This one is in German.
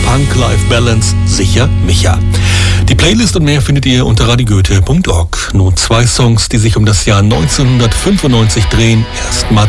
Punk-Life-Balance, sicher Micha. Die Playlist und mehr findet ihr unter radiogoethe.org. Nun 2 Songs, die sich um das Jahr 1995 drehen. Erst Mats